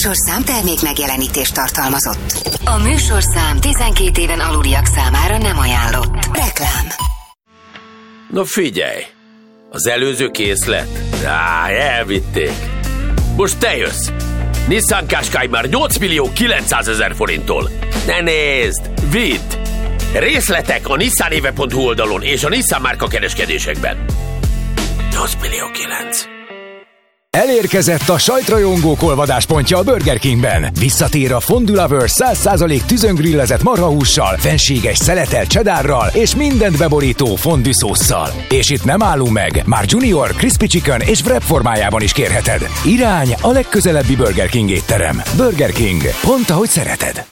műsorszám termék megjelenítést tartalmazott. A műsorszám 12 éven aluliak számára nem ajánlott. Reklám. Na figyelj! Az előző készlet? Elvitték. Most te jössz! Nissan Qashqai már 8.900.000 forinttól. Ne nézd! Vidd! Részletek a nissanéve.hu oldalon és a Nissan márka kereskedésekben. 8.900.000. Elérkezett a sajtrajongók olvadáspontja a Burger Kingben. Visszatér a Fondue Lovers 100% tüzöngrillezett marhahússal, fenséges szeletelt cheddarral és mindent beborító fondue szósszal. És itt nem állunk meg, már Junior, Crispy Chicken és wrap formájában is kérheted. Irány a legközelebbi Burger King étterem. Burger King, pont ahogy szereted.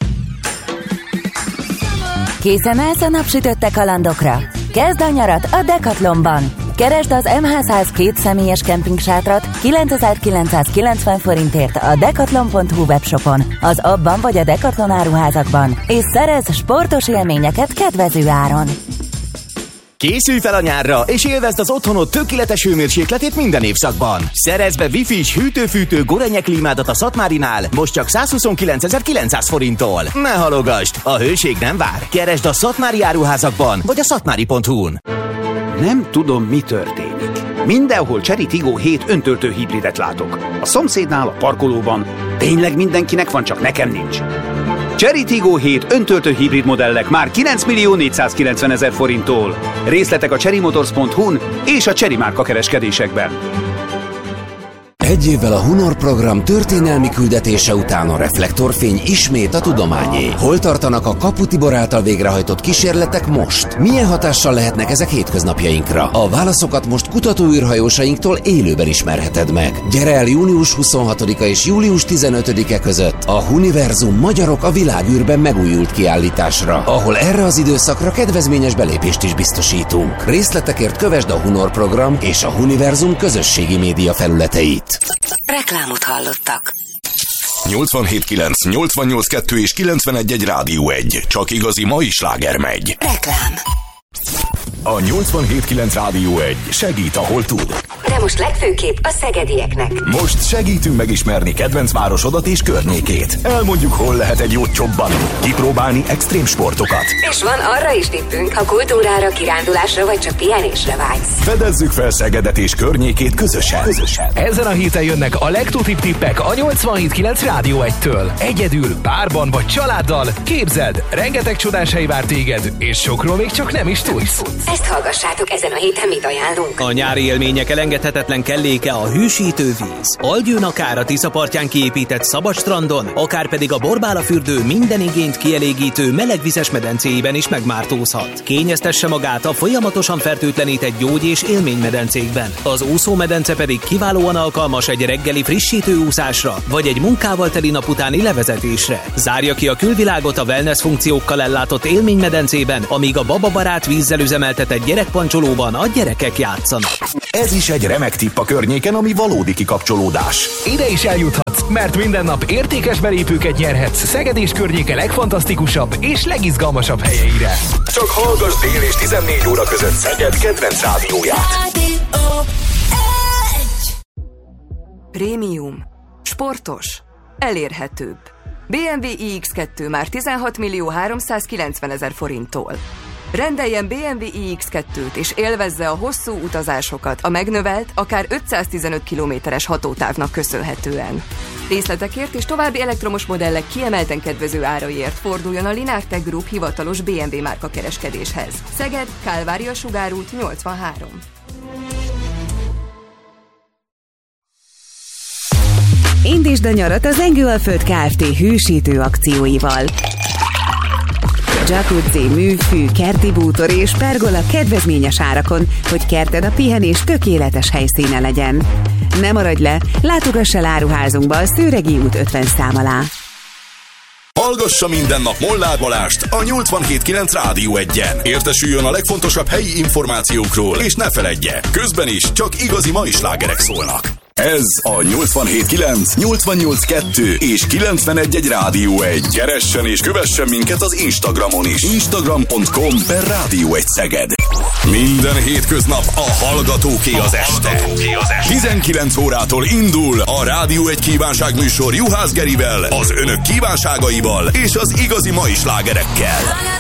Készen állsz a napsütötte kalandokra? Kezd a nyarat a Decathlonban! Keresd az MH100 2 személyes kemping-sátrat 9.990 forintért a decathlon.hu webshopon, az abban vagy a Decathlon áruházakban, és szerezz sportos élményeket kedvező áron. Készülj fel a nyárra, és élvezd az otthonod tökéletes hőmérsékletét minden évszakban. Szerezz be Wi-Fi-s hűtő-fűtő Gorenje klímádat a Szatmárinál, most csak 129.900 forinttól. Ne halogasd, a hőség nem vár. Keresd a Szatmári áruházakban, vagy a szatmári.hu-n. Nem tudom, mi történik. Mindenhol Chery Tiggo 7 öntöltő hibridet látok. A szomszédnál, a parkolóban. Tényleg mindenkinek van, csak nekem nincs. Chery Tiggo 7 öntöltő hibrid modellek már 9.490.000 forinttól. Részletek a cherrymotors.hu-n és a Chery márka kereskedésekben. Egy évvel a Hunor program történelmi küldetése után a reflektorfény ismét a tudományé. Hol tartanak a Kapu Tibor által végrehajtott kísérletek most? Milyen hatással lehetnek ezek hétköznapjainkra? A válaszokat most kutatóűrhajósainktól élőben ismerheted meg. Gyere el június 26-a és július 15-e között a Huniverzum Magyarok a világűrben megújult kiállításra, ahol erre az időszakra kedvezményes belépést is biztosítunk. Részletekért kövesd a Hunor program és a Huniverzum közösségi média felületeit. Reklámot hallottak. 87.9, 88.2 és 91.1 Rádió 1. Csak igazi mai sláger megy. Reklám. A 87.9 Rádió 1 segít, ahol tud. De most legfőképp a szegedieknek. Most segítünk megismerni kedvenc városodat és környékét. Elmondjuk, hol lehet egy jót csobbani, kipróbálni extrém sportokat. És van arra is tippünk, ha kultúrára, kirándulásra vagy csak pihenésre vágysz. Fedezzük fel Szegedet és környékét közösen. Ezen a héten jönnek a legtutibb tippek a 87.9 Rádió 1-től. Egyedül, párban vagy családdal. Képzeld, rengeteg csodás hely vár téged, és sokról még csak nem is tudsz. Ezt hallgassátok, ezen a héten mit ajánlunk. A nyári élmények elengedhetetlen kelléke a hűsítő víz. Algyőn akár a Tisza partján kiépített szabad strandon, akár pedig a Borbála fürdő minden igényt kielégítő melegvizes medencéjében is megmártózhat. Kényeztesse magát a folyamatosan fertőtlenített gyógy- és élménymedencékben. Az úszómedence pedig kiválóan alkalmas egy reggeli frissítő úszásra, vagy egy munkával teli nap utáni levezetésre. Zárja ki a külvilágot a wellness funkciókkal ellátott élménymedencében, amíg a bababarát vízzel üzemeltetett gyerekpancsolóban a gyerekek játszanak. Ez is egy remek tipp a környéken, ami valódi kikapcsolódás. Ide is eljuthatsz, mert minden nap értékes belépőket nyerhetsz Szeged és környéke legfantasztikusabb és legizgalmasabb helyeire. Csak hallgass dél és 14 óra között Szeged kedvenc rádióját. Prémium. Sportos. Elérhetőbb. BMW iX2 már 16.390.000 forinttól. Rendeljen BMW iX2-t és élvezze a hosszú utazásokat a megnövelt, akár 515 kilométeres hatótávnak köszönhetően. Részletekért és további elektromos modellek kiemelten kedvező áraiért forduljon a Linártech Group hivatalos BMW márka kereskedéshez. Szeged, Kálvária Sugárút 83. Indítsd a nyarat az Engőalföld Kft. Hősítő akcióival. Jacuzzi, műfű, kerti bútor és pergola kedvezményes árakon, hogy kerted a pihenés tökéletes helyszíne legyen. Ne maradj le, látogass el áruházunkba a Szőregi út 50 szám alá. Hallgassa minden nap Molnár Balást a 87.9 Rádió 1-en. Értesüljön a legfontosabb helyi információkról, és ne feledje, közben is csak igazi mai slágerek szólnak. Ez a 87.9, 88.2 és 91.1 Rádió 1. Keressen és kövessen minket az Instagramon is. Instagram.com/Rádió 1 Szeged. Minden hétköznap a hallgatóké az este. 19 órától indul a Rádió 1 kívánságműsor Juhász Gerivel, az önök kívánságaival és az igazi mai slágerekkel.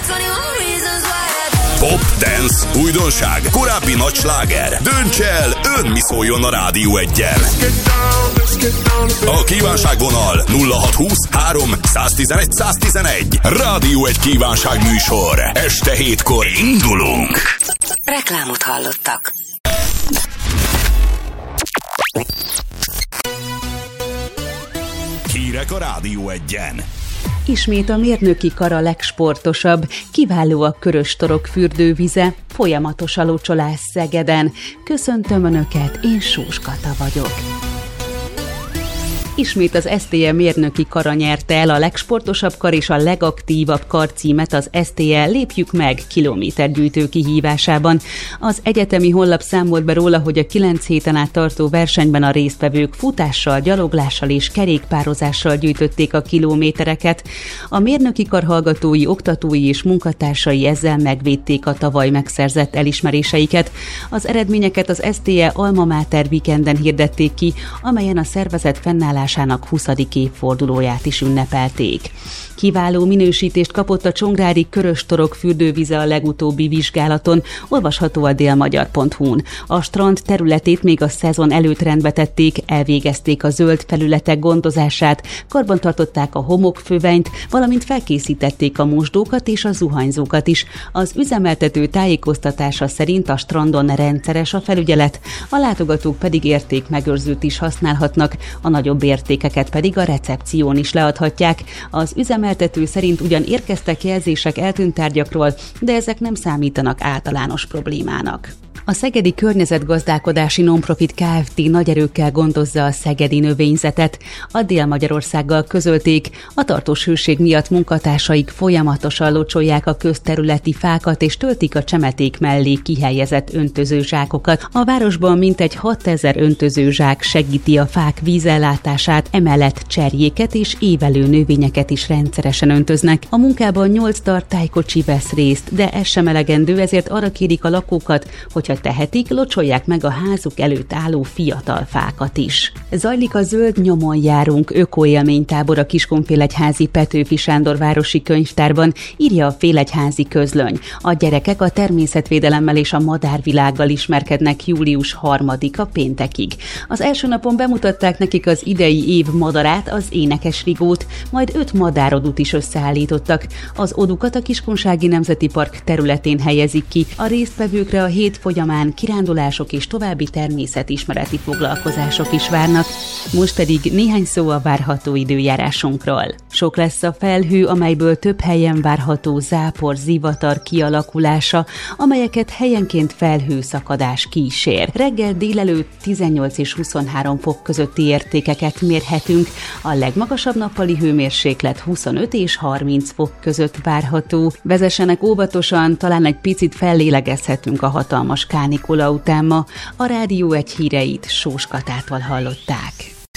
Pop, dance, újdonság, korábbi nagy sláger. Dönts el, ön mi szóljon a Rádió 1-en. A kívánságvonal 0620 3 111 111. Rádió 1 kívánságműsor. Este 7-kor indulunk. Reklámot hallottak. Hírek a Rádió 1-en. Ismét a mérnöki kar a legsportosabb, kiváló a körös torok fürdővize, folyamatos a locsolás Szegeden. Köszöntöm Önöket, én Sós Kata vagyok. Ismét az STE mérnöki kara nyerte el a legsportosabb kar és a legaktívabb kar címet az STE Lépjük meg kilométergyűjtő kihívásában. Az egyetemi honlap számolt be róla, hogy a 9 héten át tartó versenyben a résztvevők futással, gyaloglással és kerékpározással gyűjtötték a kilométereket. A mérnöki kar hallgatói, oktatói és munkatársai ezzel megvédték a tavaly megszerzett elismeréseiket. Az eredményeket az STE Alma Mater Weekenden hirdették ki, amelyen a szervezet fennállásának 20. évfordulóját is ünnepelték. Kiváló minősítést kapott a csongrádi körös torok fürdővize a legutóbbi vizsgálaton, olvasható a délmagyar.hu-n. A strand területét még a szezon előtt rendbe tették, elvégezték a zöld felületek gondozását, karbantartották a homokfövenyt, valamint felkészítették a mosdókat és a zuhanyzókat is. Az üzemeltető tájékoztatása szerint a strandon rendszeres a felügyelet, a látogatók pedig értékmegőrzőt is használhatnak, a nagyobb értékeket pedig a recepción is leadhatják. Az üzemeltető szerint ugyan érkeztek jelzések eltűnt tárgyakról, de ezek nem számítanak általános problémának. A Szegedi Környezetgazdálkodási Nonprofit Kft. Nagy erőkkel gondozza a szegedi növényzetet. A Dél-Magyarországgal közölték, a tartós hőség miatt munkatársaik folyamatosan locsolják a közterületi fákat és töltik a csemeték mellé kihelyezett öntözőzsákokat. A városban mintegy 6000 öntözőzsák segíti a fák vízellátását, emellett cserjéket és évelő növényeket is rendszeresen öntöznek. A munkában 8 tartálykocsi vesz részt, de ez sem elegendő, ezért arra kérik a lakókat, hogyha tehetik, locsolják meg a házuk előtt álló fiatal fákat is. Zajlik a Zöld nyomon járunk ökoélménytábor a Kiskunfélegyházi Petőfi Sándor városi könyvtárban, írja a Félegyházi Közlöny. A gyerekek a természetvédelemmel és a madárvilággal ismerkednek július 3-a péntekig. Az első napon bemutatták nekik az idei év madarát, az énekes rigót, majd 5 madárodut is összeállítottak. Az odukat a Kiskunsági Nemzeti Park területén helyezik ki. A résztvevőkre a hét folyamán kirándulások és további természetismereti foglalkozások is várnak. Most pedig néhány szó a várható időjárásunkról. Sok lesz a felhő, amelyből több helyen várható zápor, zivatar kialakulása, amelyeket helyenként felhőszakadás kísér. Reggel délelőtt 18 és 23 fok közötti értékeket mérhetünk, a legmagasabb nappali hőmérséklet 25 és 30 fok között várható. Vezessenek óvatosan, talán egy picit fellélegezhetünk a hatalmas kánikula után ma. A Rádió 1 híreit Sós Katától hallották.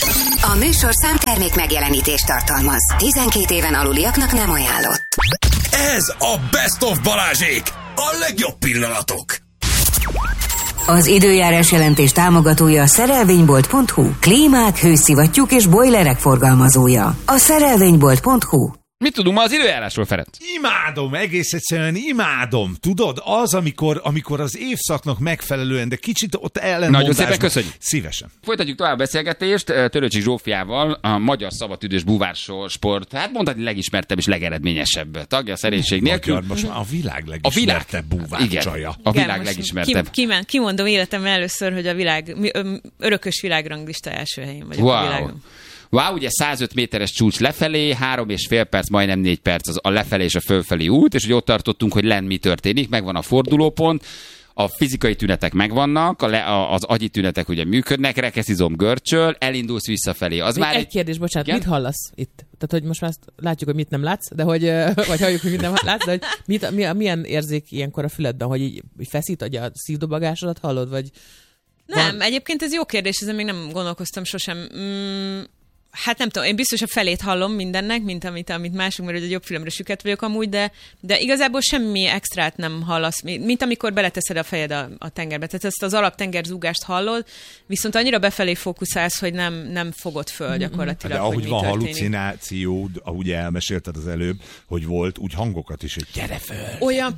A műsorszám termék megjelenítést tartalmaz. 12 éven aluliaknak nem ajánlott. Ez a Best of Balázsék! A legjobb pillanatok! Az időjárás jelentés támogatója a szerelvénybolt.hu. Klímák, hőszivattyúk és bojlerek forgalmazója. A szerelvénybolt.hu. Mit tudunk ma az időjárásról, Ferenc? Imádom, egész egyszerűen imádom. Tudod, az, amikor az évszaknak megfelelően, de kicsit ott ellenmondásban. Nagyon szépen köszönjük. Szívesen. Folytatjuk tovább a beszélgetést Törőcsik Zsófiával, a magyar szabadüdős búvársport, hát mondhatni legismertebb és legeredményesebb tagja, szerénység nélkül. Magyar, most már a világ legismertebb búvárcsaja. A világ legismertebb. Kimondom életemben először, hogy a világ örökös világranglista első helyén vagyok a világon. Wow, ugye 105 méteres csúcs lefelé, 3,5 perc, majdnem 4 perc az a lefelé és a fölfelé út, és ugye ott tartottunk, hogy lent mi történik, megvan a fordulópont, a fizikai tünetek megvannak, az agyi tünetek ugye működnek, rekeszizom görcsöl, elindulsz visszafelé. Az már egy kérdés, bocsánat, mit hallasz itt? Tehát, hogy most már látjuk, hogy mit nem látsz, de hogy, vagy halljuk, hogy mit nem látsz, de hogy milyen érzék ilyenkor a füledben, hogy így feszít, hogy a szívdobagásodat hallod, vagy... Nem, egyébként ez jó kérdés, ezen még nem gondolkoztam sosem. Hát nem tudom, én biztos a felét hallom mindennek, mint amit mások, mert egy jobb filmre süket vagyok amúgy, de igazából semmi extrát nem hallasz, mint amikor beleteszed a fejed a tengerbe. Tehát ezt az alaptengerzúgást hallod, viszont annyira befelé fókuszálsz, hogy nem fogod föl gyakorlatilag, de ahogy hogy van történik. Hallucináció, ahogy elmesélted az előbb, hogy volt, úgy hangokat is, hogy gyere föl! Olyan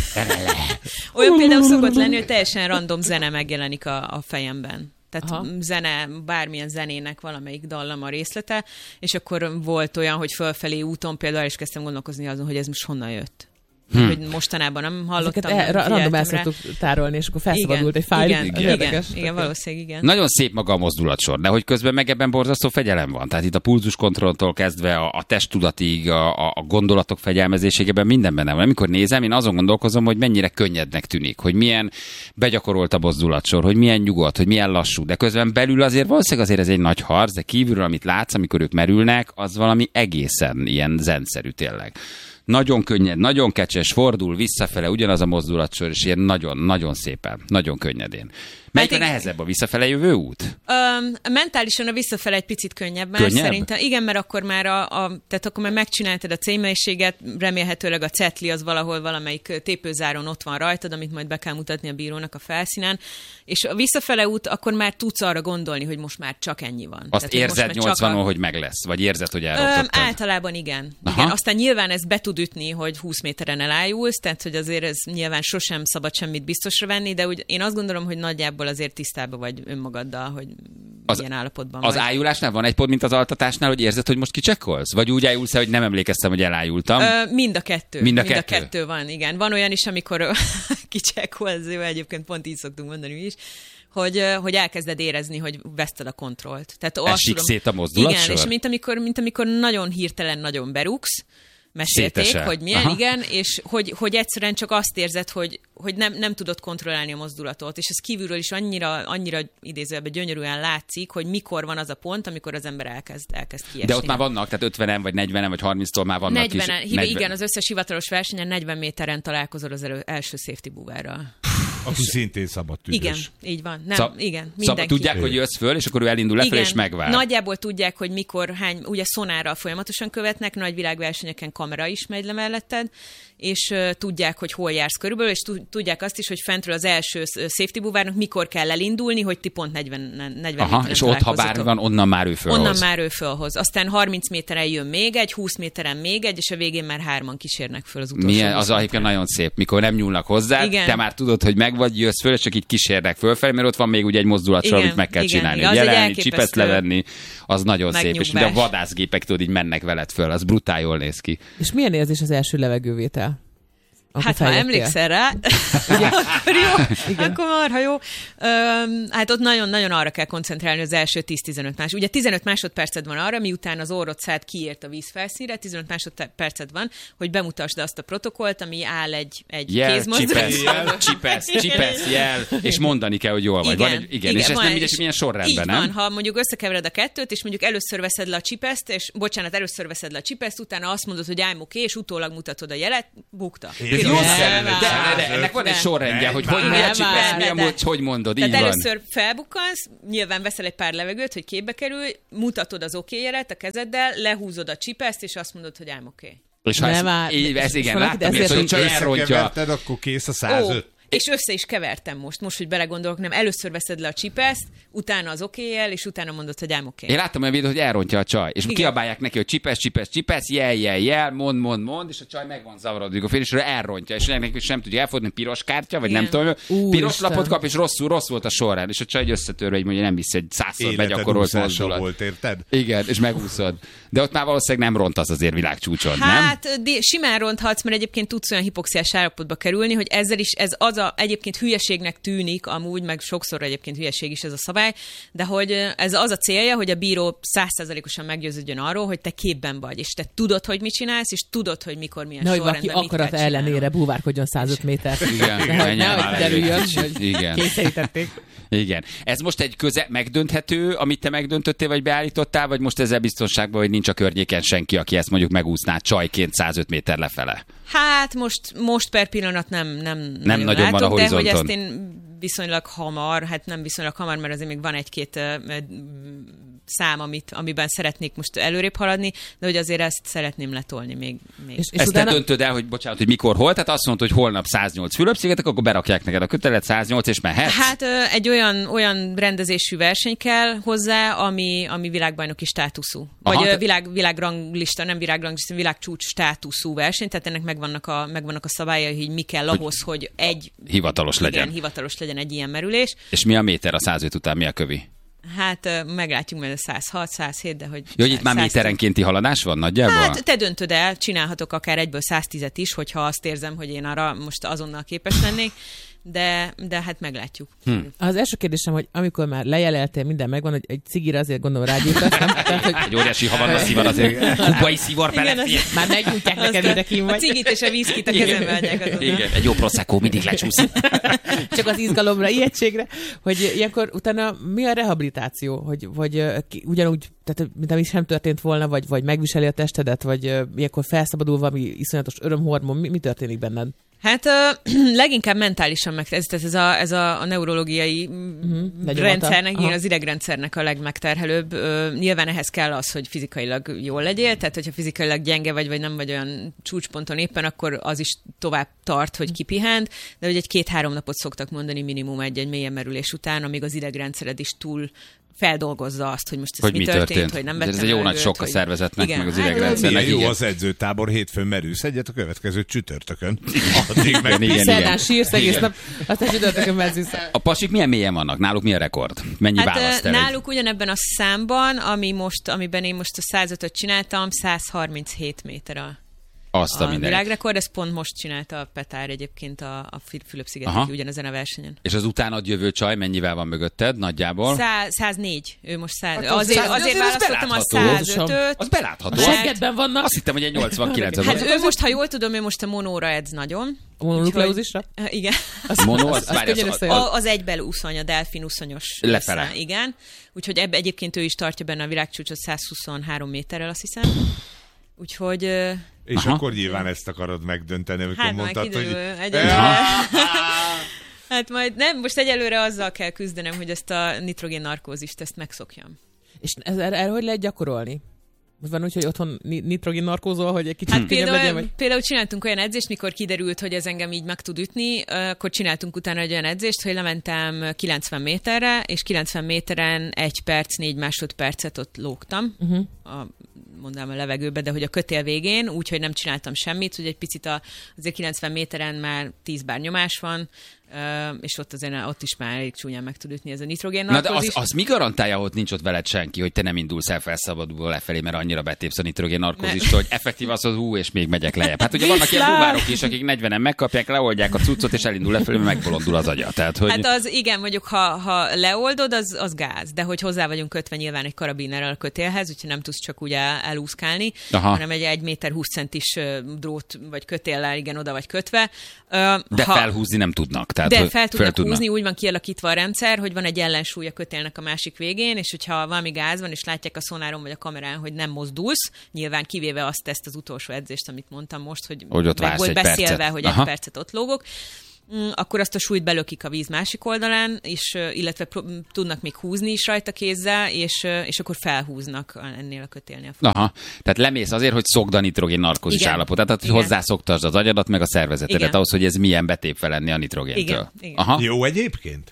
például szokott lenni, hogy teljesen random zene megjelenik a fejemben. Tehát zene, bármilyen zenének valamelyik dallama részlete, és akkor volt olyan, hogy fölfelé úton például is kezdtem gondolkozni azon, hogy ez most honnan jött. Hogy mostanában nem hallottam. Random el szoktuk tárolni, és akkor felszabadult egy fájl. Igen, valószínűleg igen. Nagyon szép maga a mozdulatsor, de hogy közben meg ebben borzasztó fegyelem van. Tehát itt a pulzuskontrolltól kezdve a testtudatig, a gondolatok fegyelmezésében minden benne van. Amikor nézem, én azon gondolkozom, hogy mennyire könnyednek tűnik, hogy milyen begyakorolt a mozdulatsor, hogy milyen nyugodt, hogy milyen lassú, de közben belül azért valószínűleg azért ez egy nagy harc, de kívülről, amit látsz, amikor ők merülnek, az valami egészen ilyen zenszerű tényleg. Nagyon könnyed, nagyon kecses, fordul visszafele, ugyanaz a mozdulatsor, és ilyen nagyon-nagyon szépen, nagyon könnyedén. Melyik a nehezebb, a visszafele jövő út? Mentálisan a visszafele egy picit könnyebb már szerintem. Igen, mert akkor már tehát akkor már megcsináltad a címelységet, remélhetőleg a cetli az valahol valamelyik tépőzáron ott van rajtad, amit majd be kell mutatni a bírónak a felszínen, és a visszafele út, akkor már tudsz arra gondolni, hogy most már csak ennyi van. Azt tehát, érzed 80-on, hogy meg lesz? Vagy érzed, hogy elrontottad? Általában igen. Aztán nyilván ez be tud ütni, hogy 20 méteren elájulsz, tehát hogy azért ez nyilván sosem szabad semmit biztosra venni, de úgy én azt gondolom, hogy nagyjából azért tisztában vagy önmagaddal, hogy milyen állapotban vagy. Az ájulásnál van egy pont, mint az altatásnál, hogy érzed, hogy most kicsekkolsz? Vagy úgy ájulsz, hogy nem emlékeztem, hogy elájultam? Mind a kettő van, igen. Van olyan is, amikor kicsekkolsz, egyébként pont így szoktunk mondani mi is, hogy elkezded érezni, hogy veszted a kontrollt. Esik szét a mozdulatsor? Igen, és mint amikor nagyon hirtelen nagyon berúgsz, mesélték, hogy milyen, igen, és hogy egyszerűen csak azt érzed, hogy nem tudod kontrollálni a mozdulatot, és ez kívülről is annyira idézőjelben gyönyörűen látszik, hogy mikor van az a pont, amikor az ember elkezd kiesni. De ott már vannak, tehát 50-en, vagy 40-en, vagy 30-tól már vannak 40-en, igen, az összes hivatalos versenyen 40 méteren találkozol az első safety búvárral. Aki szintén szabad tüdős. Igen, így van. Igen, mindenki. Tudják, hogy jössz föl, és akkor ő elindul lefelé, és megvár. Nagyjából tudják, hogy mikor, ugye szonárral folyamatosan követnek, nagy világversenyeken kamera is megy le melletted, és tudják, hogy hol jársz körülbelül, és tudják azt is, hogy fentről az első safety búvárnak mikor kell elindulni, hogy ti pont 40 méteren és ott, ha bármi van, onnan már ő fölhoz. Onnan már ő fölhoz. Aztán 30 méteren jön még egy, 20 méteren még egy, és a végén már 3-an kísérnek föl az utolsó. Az egyébként nagyon szép, mikor nem nyúlnak hozzá, te már tudod, hogy vagy jössz föl, és csak így kísérnek fölfelé, mert ott van még ugye egy mozdulatsor, amit meg kell csinálni. Jelenni, csipeszt levenni, az nagyon szép. És ugye a vadászgépek tudod így mennek veled föl, az brutál jól néz ki. És milyen érzés az első levegővétel? Hát ha emlékszel rá, akkor jó, akkor marha jó. Hát ott nagyon-nagyon arra kell koncentrálni az első 10-15 másodperc. Ugye 15 másodperced van arra, miután az orrod szád kiért a vízfelszínre, 15 másodperced van, hogy bemutasd azt a protokollt, ami áll egy kézmozdulatban. Csipesz, jel, és mondani kell, hogy jól vagy. Igen, és ez nem mindegy, milyen sorrendben, nem? Van, ha mondjuk összekevered a kettőt, és mondjuk először veszed le a csipeszt, először veszed le a csipeszt, utána azt mondod, hogy I'm okay, és utólag mutatod a jelet, bukta. De ennek van egy sorrendje, hogy hogy mondod, így van. Tehát először felbukkansz, nyilván veszel egy pár levegőt, hogy képbe kerülj, mutatod az oké-jelet a kezeddel, lehúzod a csipeszt, és azt mondod, hogy I'm okay. És ha ez igen, láttam, hogy csak elrontja. Akkor kész a 105. És össze is kevertem most, hogy belegondolok, nem, először veszed le a csipeszt, utána az oké-jel, és utána mondod, hogy I'm okay. Én láttam olyan videót, hogy elrontja a csaj, és kiabálják neki, hogy csipesz, jel, mond, és a csaj meg van zavarodva, a félésről elrontja, és neki sem tudja elfordulni, piros kártya, vagy nem tudom, piros lapot kap, és rossz volt a sorrend, és a csaj összetörve, hogy mondja, nem hisz, hogy 100-szor begyakorolt mozdulat. Volt, érted? Igen, és megúszod. De ott már valószínűleg nem rontasz azért világcsúcson, nem? Hát, simán ronthatsz, mert egyébként tudsz olyan hipoxiás állapotba kerülni, hogy ezzel is egyébként hülyeségnek tűnik, amúgy, meg sokszor egyébként hülyeség is ez a szabály, de hogy ez az a célja, hogy a bíró 100%-osan meggyőződjön arról, hogy te képben vagy, és te tudod, hogy mit csinálsz, és tudod, hogy mikor milyen sorrendben mit kell csinálni. Akarat ellenére búvárkodjon 105 méter. Igen, nehogy derüljön, hogy kényszerítették. Igen. Ez most egy megdönthető, amit te megdöntöttél, vagy beállítottál, vagy most ezzel biztonságban, hogy nincs a környéken senki, aki ezt mondjuk megúszná csajként 105 méter lefele? Hát most per pillanat nem nagyon van a horizonton. De hogy ezt én viszonylag hamar, hát nem viszonylag hamar, mert azért még van egy-két szám, amiben szeretnék most előrébb haladni, de hogy azért ezt szeretném letolni még. És ezt utána... te döntöd el, hogy bocsánat, hogy mikor, hol, tehát azt mondod, hogy holnap 108 Fülöp-szigetek, akkor berakják neked a kötelet 108, és mehetsz? Hát egy olyan rendezésű verseny kell hozzá, ami világbajnoki státuszú. Vagy világranglista, nem világranglista, világcsúcs státuszú verseny, tehát ennek megvannak a szabályai, hogy mi kell ahhoz, hogy egy hivatalos legyen egy ilyen merülés. És mi a méter a 105 után, mi a kövi? Hát meglátjuk majd a 106, 107, de hogy... Jó, hogy itt már méterenkénti haladás van nagyjából? Hát te döntöd el, csinálhatok akár egyből 110-et is, hogyha azt érzem, hogy én arra most azonnal képes lennék, de hát meglátjuk. Az első kérdésem, hogy amikor már lejeleltél, minden megvan, hogy egy cigire azért gondolom rágyújtasz, nem? Tehát, hogy... Egy óriási havanna szívar azért, kubai szívar belefér. Már meggyújtják neked, mire kín vagy. A cigit és a viszkit a kezembe adják azonnal. Igen, egy jó prosecco mindig lecsúszik. Csak az izgalomra, ijegységre, hogy ilyenkor utána mi a rehabilitáció, hogy ugyanúgy, tehát mint ami sem történt volna, vagy megviseli a testedet, vagy ilyenkor felszabadul valami iszonyatos örömhormon, mi történik benned? Hát leginkább mentálisan ez a neurológiai rendszernek, az idegrendszernek a legmegterhelőbb. Nyilván ehhez kell az, hogy fizikailag jól legyél, tehát hogyha fizikailag gyenge vagy nem vagy olyan csúcsponton éppen, akkor az is tovább tart, hogy kipihent, de hogy 1-2-3 napot szoktak mondani minimum egy mélyen merülés után, amíg az idegrendszered is túl feldolgozza azt, hogy most ez mi történt, hogy nem vettem. Ez egy jó nagy sok a szervezetnek, igen, meg az idegrendszernek. Jó az edzőtábor, hétfőn merülsz egyet, a következő csütörtökön. Szerdán sírsz egész nap, aztán csütörtökön mezősz. A pasik milyen mélyen vannak? Náluk mi a rekord? Mennyi választ? Náluk ugyanebben a számban, amiben én most a 105-öt csináltam, 137 méter a világrekord, ezt pont most csinálta a Petár egyébként a Fülöp-szigeteki ugyanezen a versenyen. És az utánad jövő csaj mennyivel van mögötted nagyjából? 104, ő most 100. Azért választottam a 105-öt. Az belátható. Seggedben vannak. Azt hittem, hogy egy 89. Hát ő most, ha jól tudom, ő most a monóra edz nagyon. A mononukleózisra? Igen. Mono, az egybel úszony, a delfin úszonyos. Lefele. Igen. Úgyhogy egyébként ő is tartja benne a világcsúcsot 123 méterrel, azt hiszem. Úgyhogy... És akkor nyilván ezt akarod megdönteni, amikor mondtad, hogy... Hát majd nem, most egyelőre azzal kell küzdenem, hogy ezt a nitrogén narkózist, ezt megszokjam. És erre hogy lehet gyakorolni? Van úgy, hogy otthon nitrogén narkózol, hogy egy kicsit könnyebb legyen? Vagy? Például csináltunk olyan edzést, mikor kiderült, hogy ez engem így meg tud ütni, akkor csináltunk utána egy olyan edzést, hogy lementem 90 méterre, és 90 méteren 1 perc, 4 másodpercet ott lógtam. Mondanám a levegőbe, de hogy a kötél végén, úgyhogy nem csináltam semmit, hogy egy picit azért 90 méteren már 10 bár nyomás van, és ott is már elég csúnyán meg tud ütni ez a nitrogén narkózis. Na de az mi garantálja, hogy nincs ott veled senki, hogy te nem indulsz el felszabadulva lefelé, mert annyira betépsz a nitrogén narkózistól, hogy effektív az, hogy és még megyek lejjebb. Hát ugye vannak ilyen buvárok is, akik 40-en megkapják, leoldják a cuccot, és elindul lefelé, mert megbolondul az agya. Tehát, hogy... Hát az igen, mondjuk ha leoldod, az gáz, de hogy hozzá vagyunk kötve nyilván egy karabinerrel a kötélhez, úgyhogy nem tudsz csak úgy elúszkálni, hanem egy 1 méter 20 centis drót vagy kötéllel igen oda vagy kötve. De felhúzni nem tudnak. Tehát de fel tudnak húzni, úgy van kialakítva a rendszer, hogy van egy ellensúly a kötélnek a másik végén, és hogyha valami gáz van, és látják a szonáron vagy a kamerán, hogy nem mozdulsz, nyilván kivéve ezt az utolsó edzést, amit mondtam most, hogy meg volt beszélve, percet. Hogy 1 percet ott lógok, akkor azt a súlyt belökik a víz másik oldalán, és illetve tudnak még húzni is rajta kézzel, és akkor felhúznak ennél a kötélnél. Aha, tehát lemész azért, hogy szokd a nitrogén narkózis állapotát, tehát hogy hozzászoktasd az agyadat, meg a szervezetedet ahhoz, hogy ez milyen betépve lenni a nitrogéntől. Igen. Aha. Jó egyébként?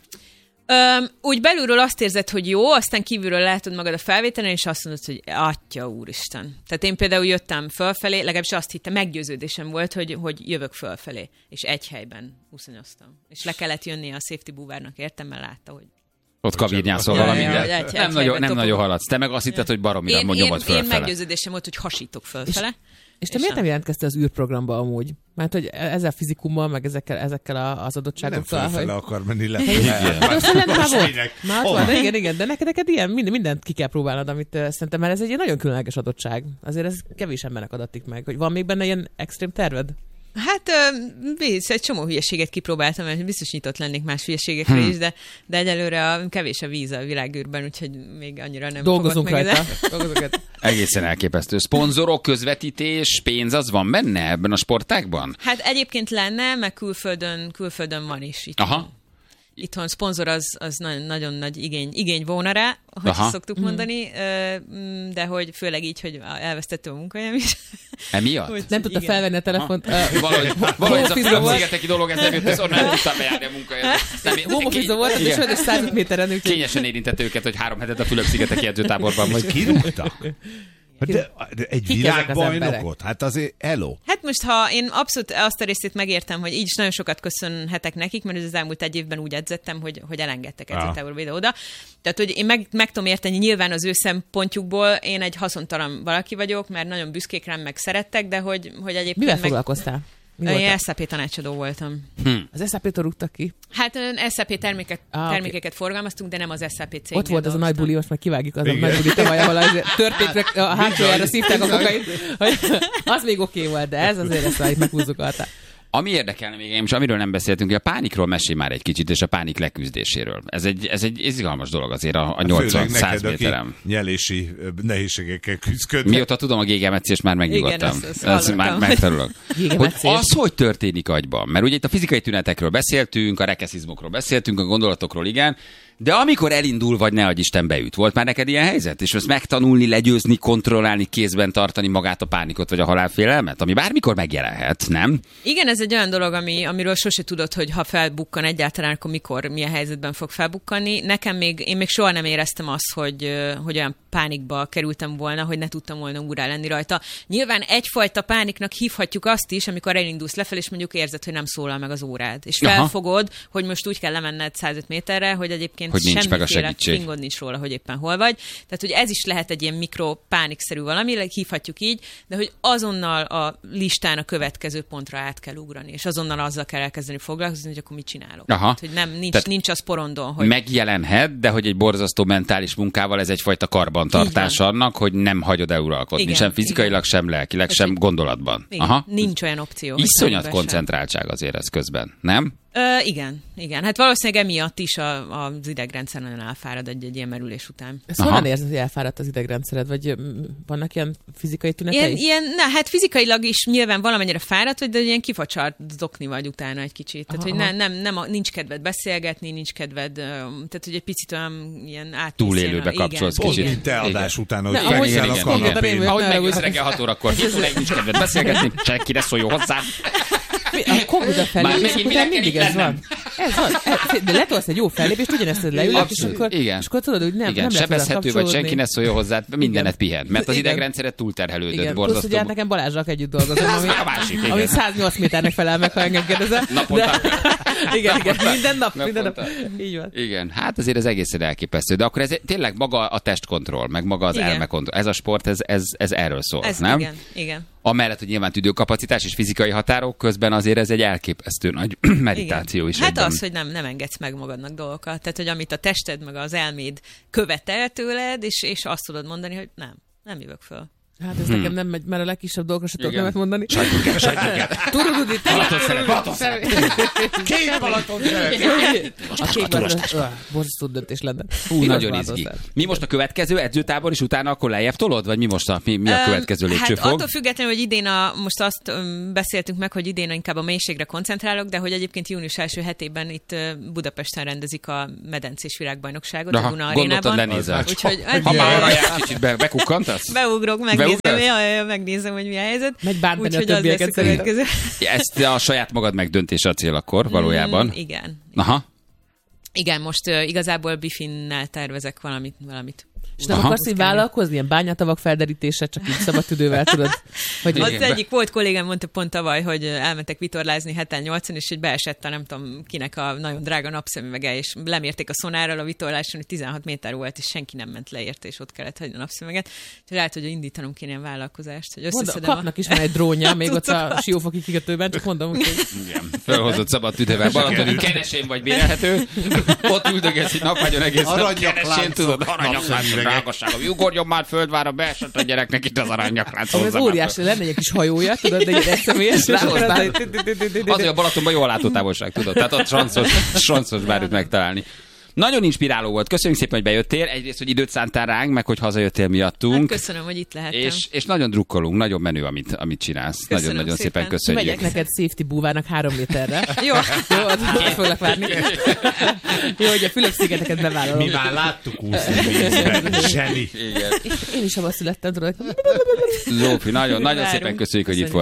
Úgy belülről azt érzed, hogy jó, aztán kívülről látod magad a felvételen, és azt mondod, hogy atya úristen. Tehát én például jöttem fölfelé, legalábbis azt hittem, meggyőződésem volt, hogy jövök fölfelé, és egy helyben úszonyoztam. És le kellett jönni a safety búvárnak, értem, mert látta, hogy... Ott kabírnyászol valamit. Nem nagyon haladsz. Te meg azt hitted, hogy baromira nyomod fölfele. Én meggyőződésem volt, hogy hasítok fölfele. És te miért nem jelentkeztél az űrprogramba amúgy? Mert hogy ezzel fizikummal, meg ezekkel az adottságokkal. Nem felfele akar menni le. Igen, de neked ilyen mindent ki kell próbálnod, amit szerintem, mert ez egy nagyon különleges adottság. Azért ez kevés embernek adatik meg. Hogy van még benne ilyen extrém terved? Hát egy csomó hülyeséget kipróbáltam, mert biztos nyitott lennék más hülyeségekre is, de egyelőre kevés a víz a világűrben, úgyhogy még annyira nem dolgozunk fogok meg rajta. Egészen elképesztő. Szponzorok, közvetítés, pénz, az van benne ebben a sportágban? Hát egyébként lenne, meg külföldön van is. Itt. Aha. itthon szponzor az nagyon nagy igény volna rá, hogy szoktuk mondani, de hogy főleg így, hogy elvesztettem a munkahelyem is. Emiatt? Nem tudta felvenni a telefont. Valahogy ez a Fülöp-szigeteki dolog, ez nem jött, ez onnan nem tudtam bejárni a munkahelyet. Home office volt, és olyan 100 méteren. Kényesen érintett őket, hogy 3 hetet a Fülöp-szigeteki edzőtáborban vagy. Kirúgtak? De egy világbajnokot? Hát azért hello. Hát most, ha én abszolút azt a részét megértem, hogy így is nagyon sokat köszönhetek nekik, mert az elmúlt 1 évben úgy edzettem, hogy elengedtek edzőtáborba ide-oda. Tehát, hogy én meg tudom érteni, nyilván az ő szempontjukból én egy haszontalan valaki vagyok, mert nagyon büszkék rám, meg szerettek, de hogy egyébként... Mivel foglalkoztál? Én SAP tanácsadó voltam. Az SAP-től rúgtak ki? Hát SAP termékeket forgalmaztunk, de nem az SAP cégnél. Ott volt az a nagy buli, most meg kivágjuk az a nagy buli tavalyával, törték a hátsójára szívták a kokait, hogy az még oké volt, de ez azért ezt meghúzzuk alá. Ami érdekelne még, és amiről nem beszéltünk, hogy a pánikról mesélj már egy kicsit, és a pánik leküzdéséről. Ez egy izgalmas dolog azért a 80-100 méterem. Nyelési nehézségekkel küzdködnek. Mióta tudom a gégemetszést, már megnyugodtam. Ez már megtanulok. Hogy az, hogy történik agyban. Mert ugye itt a fizikai tünetekről beszéltünk, a rekeszizmokról beszéltünk, a gondolatokról igen, de amikor elindul, vagy ne adj Isten beüt, volt már neked ilyen helyzet? És ezt megtanulni, legyőzni, kontrollálni, kézben tartani magát a pánikot, vagy a halálfélelmet? Ami bármikor megjelenhet, nem? Igen, ez egy olyan dolog, amiről sose tudod, hogy ha felbukkan egyáltalán, akkor milyen helyzetben fog felbukkanni. Én még soha nem éreztem azt, hogy olyan pánikba kerültem volna, hogy ne tudtam volna úrrá lenni rajta. Nyilván egyfajta pániknak hívhatjuk azt is, amikor elindulsz lefelé, és mondjuk érzed, hogy nem szólal meg az órád. És felfogod, hogy most úgy kell lemenned 105 méterre, hogy egyébként semmiféle fingod nincs róla, hogy éppen hol vagy. Tehát, hogy ez is lehet egy ilyen mikropánikszerű valami, hívhatjuk így, de hogy azonnal a listán a következő pontra át kell ugrani, és azonnal azzal kell elkezdeni foglalkozni, hogy akkor mit csinálok. Tehát, hogy nincs az porondon, hogy... Megjelenhet, de hogy egy borzasztó mentális munkával ez egyfajta karbantartás annak, hogy nem hagyod eluralkodni. Igen, sem fizikailag, sem lelkileg, sem gondolatban. Igen, nincs olyan opció. Iszonyat koncentráltság azért ez közben, nem? Igen. Hát valószínűleg emiatt is az idegrendszer nagyon elfárad egy ilyen merülés után. Ezt honnan érzed, hogy elfáradt az idegrendszered? Vagy vannak ilyen fizikai tünetei? Hát fizikailag is nyilván valamennyire fáradt vagy, de ilyen kifacsart zokni vagy utána egy kicsit. Tehát, hogy nincs kedved beszélgetni, nincs kedved, tehát, hogy egy picit olyan ilyen túlélőbe kapcsolsz kicsit. Mint te adás után, hogy fekszel a kanapén. Ahogy megjössz reggel 6 órakor, nincs kedved beszélgetni, senkire szóljon hozzá. A Covid fellépés után mindig ez van. Ez van. De letolsz egy jó fellépést, ugyanezt leülök, és akkor tudod, hogy nem lehet sebezhető vagy senki ne szóljon hozzá, mindenet pihent, mert az idegrendszeret túlterhelődött, borzasztó. Plusz, hogy nekem Balázsral együtt dolgozom, ami 108 méternek felel meg, ha engem kérdezel. Naponta. Igen, minden nap. Így van. Igen, hát azért ez egészen elképesztő, de akkor ez tényleg maga a testkontroll, meg maga az elmekontroll. Ez a sport, ez erről szól, nem? Igen. Amellett, hogy nyilván tüdőkapacitás és fizikai határok közben azért ez egy elképesztő nagy meditáció is. Hát az, hogy nem engedsz meg magadnak dolgokat. Tehát, hogy amit a tested meg az elméd követel tőled, és azt tudod mondani, hogy nem jövök föl. Hát ez nekem nem megy, mert a legkisebb dolgokra se tudok nemet mondani. Sajtmunket. Tudod, itt Balaton szeret. Két Balaton szeret. A két borzasztó döntés lenne. Nagyon izgi. Mi most a következő edzőtábor, és utána akkor lejjebb tolod? Vagy mi most a következő lépcsőfok? Hát attól függetlenül, hogy idén most azt beszéltünk meg, hogy idén inkább a mélységre koncentrálok, de hogy egyébként június első hetében itt Budapesten rendezik a medencés világbajnokságot a Duna Arénában. Lenézel. Ha már arra jár, kicsit bekukkantasz? Beugrok, megnézem, hogy mi a helyzet. Megy bántani a többieket szerintem. Ezt a saját magad megdöntése a cél akkor valójában. Igen. Aha. Igen, most igazából Bifinnel tervezek valamit. És nem akarsz így vállalkozni? Ilyen bányatavak felderítése, csak így szabad tüdővel, tudod? Hogy az egyik volt kollégám, mondta pont tavaly, hogy elmentek vitorlázni 7-8-on, és hogy beesett a nem tudom kinek a nagyon drága napszemüvege, és lemérték a szonárral a vitorláson, hogy 16 méter volt, és senki nem ment le érte, és ott kellett hagyni a napszemüveget. Úgyhogy lehet, hogy indítanom kéne ilyen vállalkozást. Hogy kapnak is van egy drónja, még ott a Siófoki kikötőben, csak mondom, hogy... Igen, felhozott szabad tüdővel. Balatoni kenesén vagy bérelhető, ott üldögesz egy napágyon egész nap kenesén, tudod, drágasága. Ugorjon már földvára, beesett a gyereknek itt az aranyaklánc. Ez óriási, lenne egy kis hajója, tudod, de egy személyes. Azért a Balatonban jó a látótávolság, tudod, tehát ott sanszos bármit megtalálni. Nagyon inspiráló volt. Köszönjük szépen, hogy bejöttél. Egyrészt, hogy időt szántál ránk, meg hogy hazajöttél miattunk. Hát köszönöm, hogy itt lehettem. És nagyon drukkolunk, nagyon menő, amit csinálsz. Nagyon-nagyon szépen köszönjük. Megyek neked safety búvának 3 méterre. Jó. Jó, ott foglak várni. Jó, hogy a Fülöp-szigeteket bevállalom. Mi már láttuk úszni vízben. Zseni. Én is abban születtem, tudod. Zsófi, nagyon szépen köszönjük, hogy itt volt.